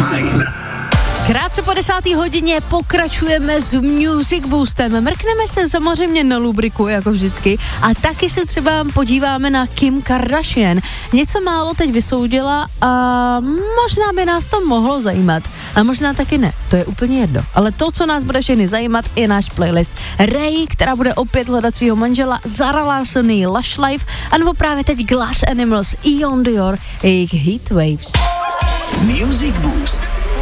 Fajn. Krátce po 10. hodině pokračujeme s Music Boostem. Mrkneme se samozřejmě na lubriku, jako vždycky, a taky se třeba podíváme na Kim Kardashian. Něco málo teď vysoudila a možná by nás to mohlo zajímat. A možná taky ne, to je úplně jedno. Ale to, co nás bude všechny zajímat, je náš playlist. Ray, která bude opět hledat svého manžela, Zara Larsson, Lush Life, anebo právě teď Glass Animals, Ion Dior, jejich Heat Waves. Music Boost